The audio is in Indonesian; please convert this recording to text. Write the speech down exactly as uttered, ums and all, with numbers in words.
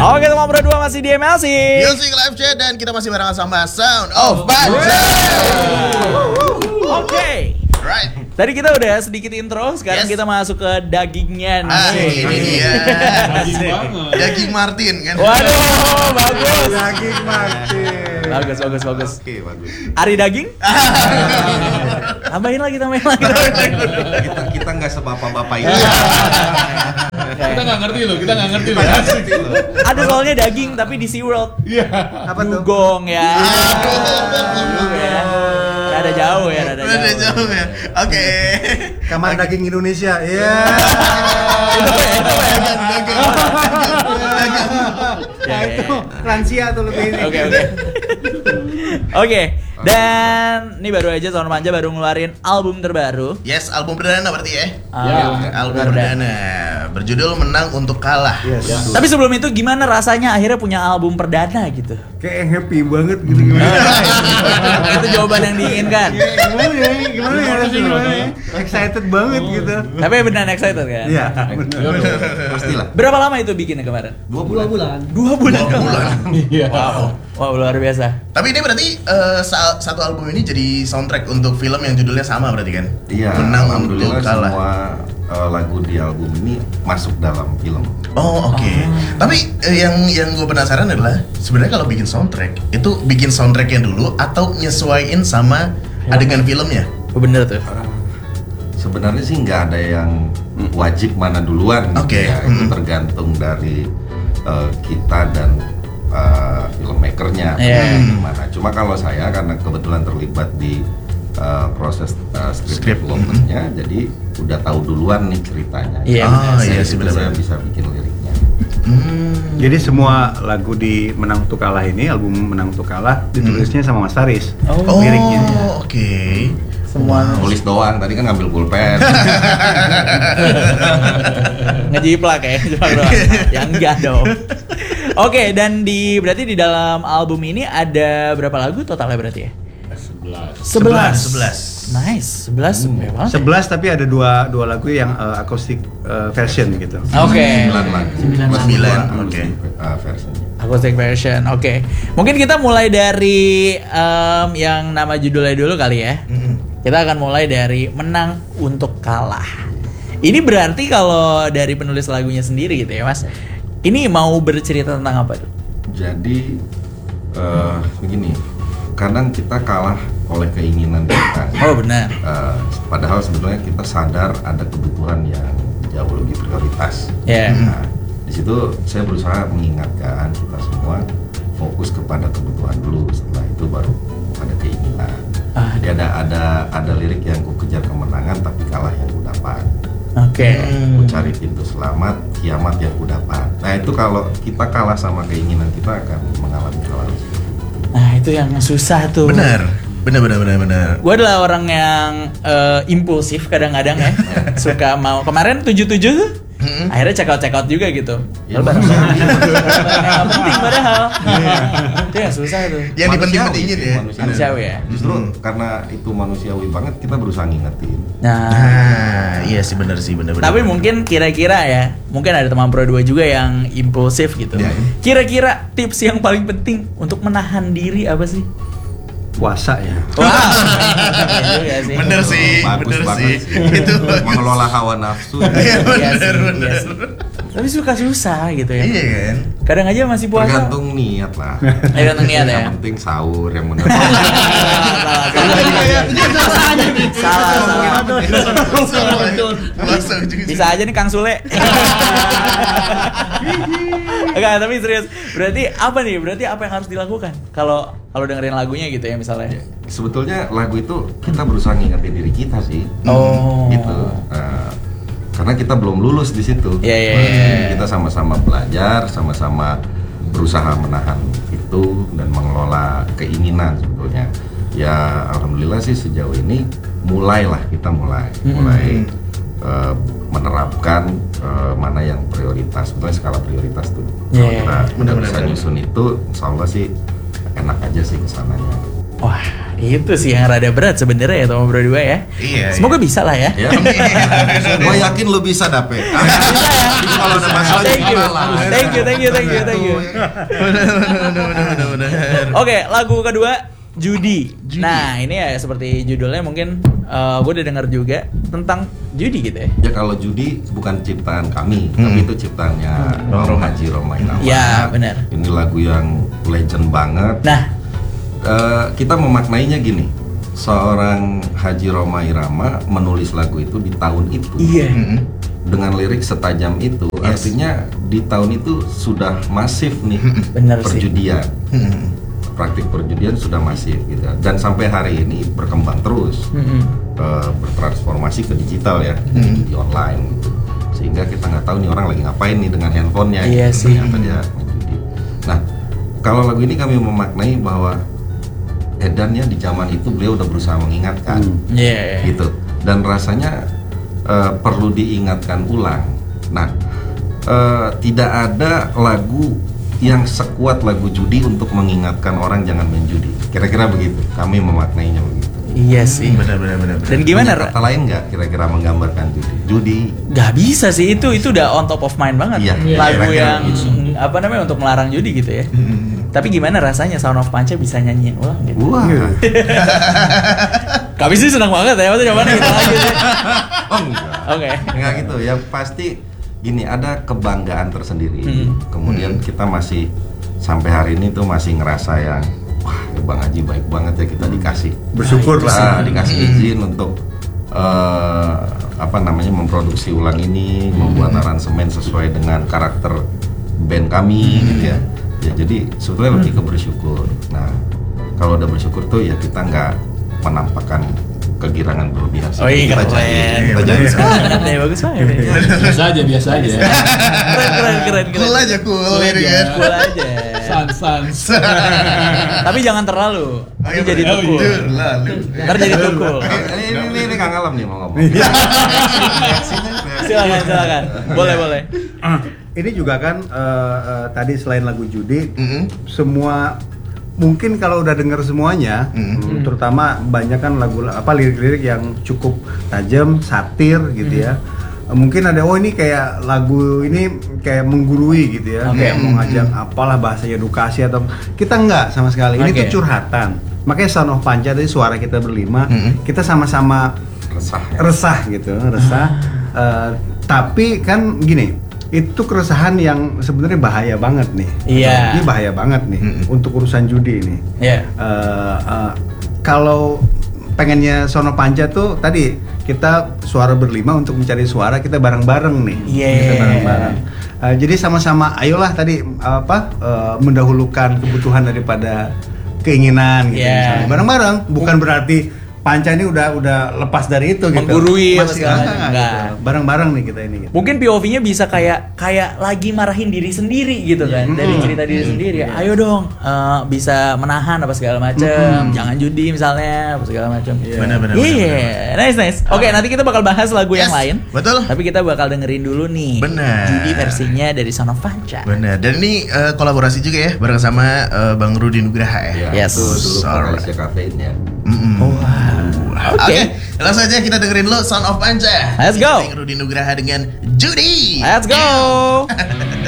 Oke, teman berdua masih di M L C Music Live Chat dan kita masih barengan sama Sound of Banjar. Oke. Right. Tadi kita udah sedikit intro, sekarang Yes. kita masuk ke dagingnya nih. Ah, ini dia. Daging banget. Daging Martin kan. Waduh, bagus. Daging Martin. Bagus, bagus, bagus. Oke, bagus. Ari daging? Tambahin lagi, tambahin lagi. Kita kita nggak sebapak-bapak ini. Kita nggak ngerti loh, kita nggak ngerti loh. Ada soalnya daging tapi di SeaWorld. Iya. Apa tuh? Dugong ya. Dugong ya. Rada jauh ya, rada jauh. Udah jauh ya. Oke. Kamar daging Indonesia. Iya. Ya, itu lansia tuh lebih ini. Oke, oke. Oke, dan ini baru aja Sound Manja baru ngeluarin album terbaru. Yes, album perdana berarti ya. Album Album perdana berjudul Menang Untuk Kalah. Yes. Tapi sebelum itu gimana rasanya akhirnya punya album perdana gitu? Kayak happy banget gitu gimana? Itu jawaban yang diinginkan. Gimana ya? Gimana ya? Gimana ya? Excited banget gitu. Tapi beneran excited kan? Iya, benar. Pastilah. Berapa lama itu bikinnya kemarin? Dua bulan. Dua bulan. Dua bulan. Iya. Wow, wow luar biasa. Tapi ini berarti eh, sa- satu album ini jadi soundtrack untuk film yang judulnya sama berarti kan? Iya. Menang Untuk Alhamdulillah Kalah. semua uh, lagu di album ini masuk dalam film. Oh oke. Tapi eh, yang yang gue penasaran adalah sebenarnya kalau bikin soundtrack itu bikin soundtracknya dulu atau nyesuaiin sama adegan filmnya? Oh, bener tuh. Sebenarnya sih nggak ada yang wajib mana duluan. gitu Oke. ya. Itu Hmm. tergantung dari uh, kita dan uh, filmmakernya. Iya. Gimana. Cuma kalau saya karena kebetulan terlibat di uh, proses uh, script Script, development-nya, jadi udah tahu duluan nih ceritanya. Iya, Ah, benar. iya Dari sih, situ benar-benar. saya bisa bikin liriknya. Hmm. Jadi semua lagu di Menang Untuk Kalah ini, album Menang Untuk Kalah ditulisnya sama Mas Faris. Oh, Oh Liriknya. oke. semua Nulis doang, tadi kan ngambil pulpen. ngejiplak ya, cuma doang. Ya enggak dong. Oke, dan di berarti di dalam album ini ada berapa lagu totalnya berarti ya? Sebelas. Sebelas. Sebelas. Nice, sebelas. banyak banget ya. sebelas tapi ada dua dua lagu yang uh, acoustic uh, version gitu. Oke. Sembilan lagu. Sembilan lagu. Sembilan, Dua oke. uh, versinya. Acoustic version, oke. Mungkin kita mulai dari em, yang nama judulnya dulu kali ya. Mm-mm. Kita akan mulai dari Menang Untuk Kalah. Ini berarti kalau dari penulis lagunya sendiri gitu ya mas. Ini mau bercerita tentang apa tuh? Jadi eh, begini, kadang kita kalah oleh keinginan kita. Oh benar. Eh, padahal sebetulnya kita sadar ada kebutuhan yang jauh lebih prioritas. Ya. Nah, di situ saya berusaha mengingatkan kita semua fokus kepada kebutuhan dulu. Setelah itu baru ada keinginan. Ah, Jadi ada ada ada lirik yang ku kejar kemenangan tapi kalah yang ku dapat. Oke. Ku cari pintu selamat, kiamat yang ku dapat. Nah itu kalau kita kalah sama keinginan kita akan mengalami hal seperti itu. Nah itu yang susah tuh. Benar. Benar benar benar benar. Gue adalah orang yang eh, impulsif kadang-kadang ya. Suka mau kemarin tujuh tujuh tuh. Mm-mm. Akhirnya check out check out juga gitu. Ya, Padahal manusiawi. nggak penting padahal. Itu yang susah tuh. Yang dipenting Manusiawi pentingin sih, ya. manusiawi. Manusiawi ya. Justru Hmm. karena itu manusiawi banget kita berusaha ngingetin. Nah. Ah, iya sih benar sih benar benar. Tapi mungkin kira-kira ya, mungkin ada teman Pro dua juga yang impulsif gitu. Ya. Kira-kira tips yang paling penting untuk menahan diri apa sih? Puasa ya. Wah, iya juga sih. Bener sih, Bagus bener banget sih. sih. Itu bagus. Mengelola hawa nafsu. Iya Iya benar sih, iya benar. sih. Tapi suka susah gitu ya. Iya kan? Kadang aja masih puasa. Tergantung niat lah. Tergantung niat ya. Yang penting sahur yang benar. Salah, salah, salah. Langsung juga. Bisa aja nih Kang Sule. Enggak, tapi serius. Berarti apa nih? Berarti apa yang harus dilakukan? Kalau kalau dengerin lagunya gitu ya misalnya. Sebetulnya lagu itu kita berusaha ngingetin diri kita sih. Oh. Gitu. Nah, karena kita belum lulus di situ. Iya, iya, iya. Kita sama-sama belajar, sama-sama berusaha menahan itu dan mengelola keinginan sebetulnya. Ya alhamdulillah sih sejauh ini mulailah kita mulai Mm-hmm. mulai eh, menerapkan eh, mana yang prioritas. Sebetulnya skala prioritas tuh. Iya, Kalau kita udah benar-benar, bisa benar. nyusun itu, insya Allah sih enak aja sih kesananya. Wah, Itu sih yang rada berat sebenarnya ya Tomo berdua ya. Iya, Semoga bisa lah ya. Ya. Gue yakin lu bisa dapet. Bisa ya. Kalau ada masalah Thank you. gimana lah. Thank you, thank you, thank you, thank you. Oke, lagu kedua judi. Nah, ini ya seperti judulnya mungkin uh, gue udah dengar juga tentang judi gitu ya. Ya kalau judi bukan ciptaan kami, Hmm. tapi itu ciptaannya Bang Om Roma. Haji Roma Irama. Ya, benar. Ini lagu yang legend banget. Nah, Eh, kita memaknainya gini, seorang Haji Roma Irama menulis lagu itu di tahun itu iya. Mm-mm. dengan lirik setajam itu, Yes. artinya di tahun itu sudah masif nih Bener sih. perjudian, Mm-mm. praktik perjudian sudah masif gitu, dan sampai hari ini berkembang terus, Mm-mm. eh, bertransformasi ke digital ya, Hmm. di online gitu. Sehingga kita nggak tahu nih orang lagi ngapain nih dengan handphonenya, Iya gitu. sih. Ternyata dia menjudi. Nah, kalau lagu ini kami memaknai bahwa edannya di zaman itu beliau udah berusaha mengingatkan, Iya. gitu, dan rasanya eh, perlu diingatkan ulang. Nah, eh, tidak ada lagu yang sekuat lagu judi untuk mengingatkan orang jangan main judi. Kira-kira begitu. Kami memaknainya begitu. Iya sih. Benar benar benar. Dan gimana, Punya Ra? kata lain nggak kira-kira menggambarkan judi? Judi Gak bisa sih, itu itu udah on top of mind banget. Iya, Lagu kira-kira yang gitu. apa namanya untuk melarang judi gitu ya. Tapi gimana rasanya Sound of Panca bisa nyanyiin ulang gitu? Wah. Kami sih senang banget ya, waktu jawabannya gitu lagi sih. Oh enggak. Oke. Enggak gitu. Yang pasti gini, ada kebanggaan tersendiri. Hmm. Kemudian kita masih sampai hari ini tuh masih ngerasa yang wah, ya Bang Haji baik banget ya kita dikasih. Bersyukur Nah, lah. dikasih izin untuk eh, apa namanya memproduksi ulang ini, membuat aransemen sesuai dengan karakter band kami gitu ya. Ya jadi sebetulnya lebih ke bersyukur. Nah, kalau udah bersyukur tuh ya kita nggak menampakkan kegirangan berlebihan sih. Oh iya, kita keren. jadi kita jadi Banget ya, bagus banget ya. Biasa aja, biasa aja. Keren, keren, keren, keren. Cool aja cool, Cool ini aja. kan. Cool aja. Sans, sans. Tapi jangan terlalu. Nanti Ayo, jadi oh, tukul. iya. Lalu. Ntar jadi tukul. ini, ini, ini, ini Kang Alam nih mau ngomong. Silakan, silakan. Boleh, boleh. Ini juga kan eh, eh, tadi selain lagu judi, Mm-mm. semua mungkin kalau udah denger semuanya, Mm. mm, terutama banyak kan lagu apa lirik-lirik yang cukup tajam, satir gitu ya. Eh, Mungkin ada oh ini kayak lagu ini kayak menggurui gitu ya, Oke. kayak mau ngajak apalah bahasa edukasi atau kita enggak sama sekali. Ini Oke. tuh curhatan. Makanya Sound of Panca tadi suara kita berlima, Mm-mm. kita sama-sama Resah ya. resah gitu, resah. Eh, tapi kan gini, itu keresahan yang sebenarnya bahaya banget nih. Iya. Ini bahaya banget nih Mm-mm. untuk urusan judi ini. Iya. Eh, eh, kalau pengennya Sono Panca tuh tadi kita suara berlima untuk mencari suara kita bareng-bareng nih. Iya. Kita bareng-bareng. Eh, jadi sama-sama, ayolah tadi apa eh, mendahulukan kebutuhan daripada keinginan gitu. Iya. misalnya. Bareng-bareng, bukan berarti Panca ini udah udah lepas dari itu gitu. Menggurui apa Masih segala enggak, macam. gitu. Enggak. Bareng-bareng nih kita ini gitu. Mungkin P O V-nya bisa kayak kayak lagi marahin diri sendiri gitu kan, dari Mm-mm. cerita diri sendiri. Ayo dong, eh, bisa menahan apa segala macam, Mm-mm. jangan judi misalnya, apa segala macam. Benar, benar, Iya, nice nice. Oke, nanti kita bakal bahas lagu yang Yes, lain. betul. Tapi kita bakal dengerin dulu nih. Benar. Judi versinya dari Sound of Panca. Benar. Dan ini eh, kolaborasi juga ya bareng sama eh, Bang Rudi Nugraha ya. Ya, Yes. itu dulu Alright. vokalisnya kafein ya. Mm-mm. Oke. Oke, langsung aja kita dengerin lo Sound of Panca. Let's go. Featuring Rudi Nugraha dengan Judi. Let's go.